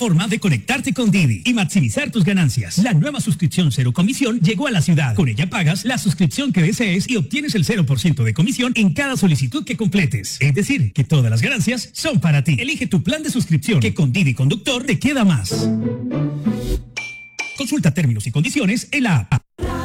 forma de conectarte con Didi y maximizar tus ganancias. La nueva suscripción cero comisión llegó a la ciudad. Con ella pagas la suscripción que desees y obtienes el 0% de comisión en cada solicitud que completes. Es decir, que todas las ganancias son para ti. Elige tu plan de suscripción, que con Didi Conductor te queda más. Consulta términos y condiciones en la app.